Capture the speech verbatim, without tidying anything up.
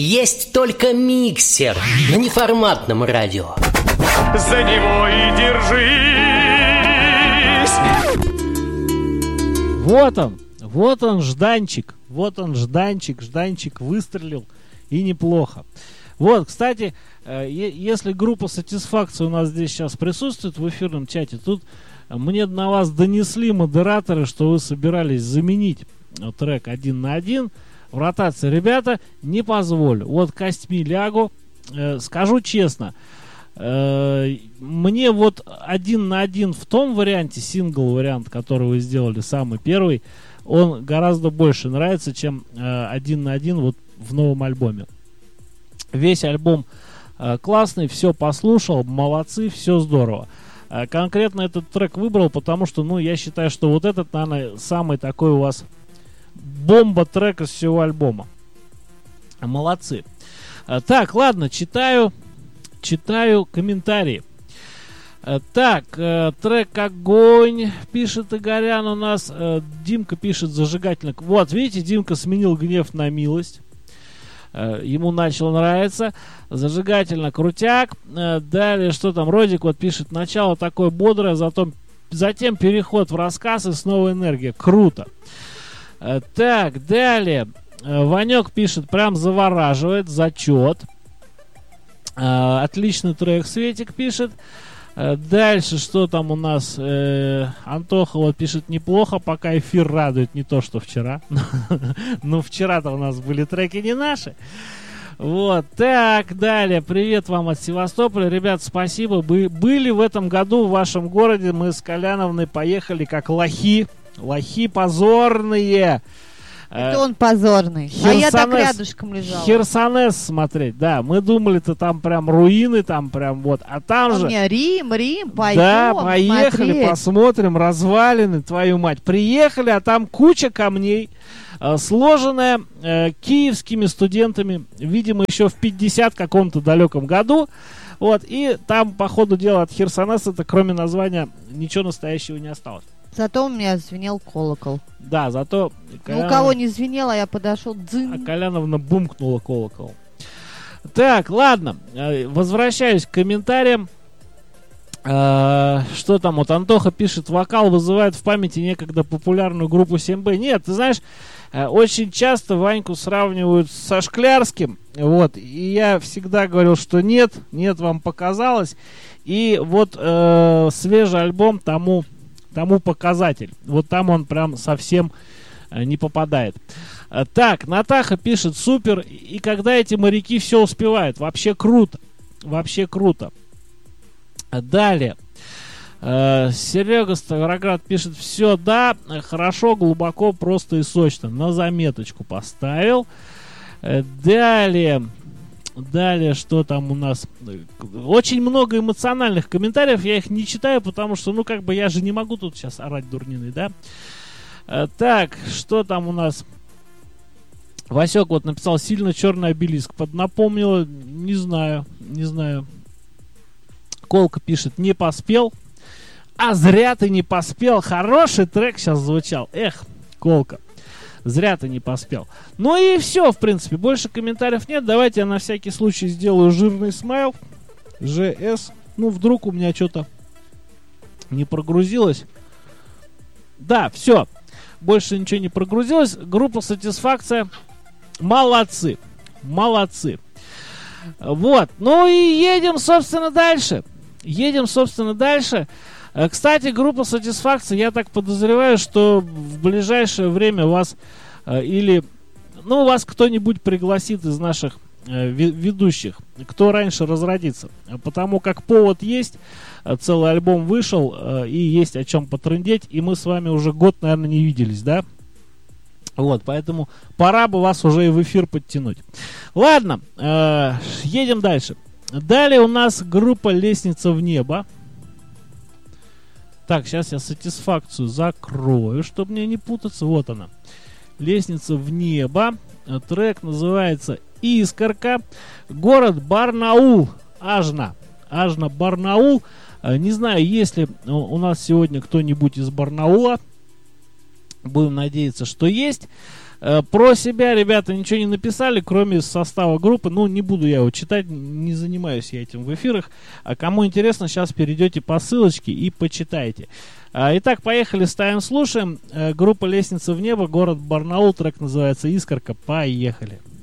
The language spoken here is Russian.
Есть только миксер на неформатном радио. За него и держись. Вот он, вот он Жданчик, вот он Жданчик, Жданчик выстрелил, и неплохо. Вот, кстати, если группа «Сатисфакция» у нас здесь сейчас присутствует в эфирном чате, тут мне на вас донесли модераторы, что вы собирались заменить трек один на один в ротации. Ребята, не позволю. Вот костьми лягу. Э, скажу честно, э, мне вот один на один в том варианте, сингл-вариант, который вы сделали, самый первый, он гораздо больше нравится, чем э, один на один вот в новом альбоме. Весь альбом э, классный, все послушал, молодцы, все здорово. Э, конкретно этот трек выбрал, потому что, ну, я считаю, что вот этот, наверное, самый такой у вас бомба-трек из всего альбома. Молодцы. Э, так, ладно, читаю, читаю комментарии. Э, так, э, трек «Огонь», пишет Игорян у нас. Э, Димка пишет зажигательно. Вот, видите, Димка сменил гнев на милость. Ему начало нравиться. Зажигательно, крутяк. Далее, что там, Родик вот пишет: начало такое бодрое, зато, затем переход в рассказ и снова энергия. Круто. Так, далее. Ванек пишет: прям завораживает, зачет. Отличный трек, Светик пишет. Дальше, что там у нас? Э, Антоха вот пишет: неплохо, пока эфир радует, не то, что вчера. Ну, вчера-то у нас были треки не наши. Вот, так, далее. Привет вам от Севастополя. Ребят, спасибо. Вы были в этом году в вашем городе. Мы с Коляновной поехали как лохи. Лохи позорные. Это он позорный. Херсонес, а я так рядышком лежала. Херсонес смотреть, да. Мы думали-то там прям руины, там прям вот. А там а же... Мне Рим, Рим, пойдем Да, поехали, смотреть. Посмотрим, развалины, твою мать. Приехали, а там куча камней, э, сложенная э, киевскими студентами, видимо, еще в пятидесятом каком-то далеком году. Вот, и там, по ходу дела, от Херсонеса-то, кроме названия, ничего настоящего не осталось. Зато у меня звенел колокол. Да, зато... Коляновна... Ну, у кого не звенело, я подошел, дзынь. А Коляновна бумкнула колокол. Так, ладно. Возвращаюсь к комментариям. А, что там? Вот Антоха пишет: вокал вызывает в памяти некогда популярную группу семь бэ. Нет, ты знаешь, очень часто Ваньку сравнивают со Шклярским. Вот. И я всегда говорил, что нет, нет, вам показалось. И вот э, свежий альбом тому... тому показатель. Вот там он прям совсем э, не попадает. Э, так, Натаха пишет: супер. И когда эти моряки все успевают. Вообще круто. Вообще круто. А далее. Э, Серега Ставроград пишет: все, да, хорошо, глубоко, просто и сочно. На заметочку поставил. Э, далее. Далее, что там у нас? Очень много эмоциональных комментариев. Я их не читаю, потому что, ну, как бы я же не могу тут сейчас орать дурниной, да? А, так, что там у нас? Васек вот написал: сильно черный обелиск. Поднапомнило, не знаю, не знаю. Колка пишет: не поспел. А зря ты не поспел. Хороший трек сейчас звучал. Эх, Колка. Зря ты не поспел. Ну и все, в принципе. Больше комментариев нет. Давайте я на всякий случай сделаю жирный смайл. жэ эс. Ну, вдруг у меня что-то не прогрузилось. Да, все. Больше ничего не прогрузилось. Группа «Сатисфакция». Молодцы. Молодцы. Вот. Ну и едем, собственно, дальше. Едем, собственно, дальше. Кстати, группа «Сатисфакция», я так подозреваю, что в ближайшее время вас э, или, ну, вас кто-нибудь пригласит из наших э, ведущих, кто раньше разродится. Потому как повод есть, целый альбом вышел, э, и есть о чем потрындеть, и мы с вами уже год, наверное, не виделись, да? Вот, поэтому пора бы вас уже и в эфир подтянуть. Ладно, э, едем дальше. Далее у нас группа «Лестница в небо». Так, сейчас я «Сатисфакцию» закрою, чтобы мне не путаться. Вот она. «Лестница в небо». Трек называется «Искорка». Город Барнаул. Ажна. Ажна, Барнаул. Не знаю, есть ли у нас сегодня кто-нибудь из Барнаула. Будем надеяться, что есть. Э, про себя ребята ничего не написали, кроме состава группы. Ну, не буду я его читать, не занимаюсь я этим в эфирах. А кому интересно, сейчас перейдете по ссылочке и почитайте. А, итак, поехали, ставим, слушаем. Э, группа «Лестница в небо», город Барнаул, трек называется «Искорка». Поехали.